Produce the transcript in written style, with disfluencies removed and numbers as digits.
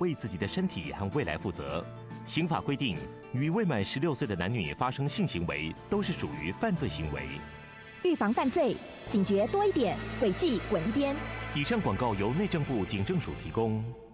为自己的身体和未来负责。刑法规定，与未满16岁的男女发生性行为都是属于犯罪行为。 预防犯罪，警觉多一点，轨迹滚一边。 以上广告由内政部警政署提供。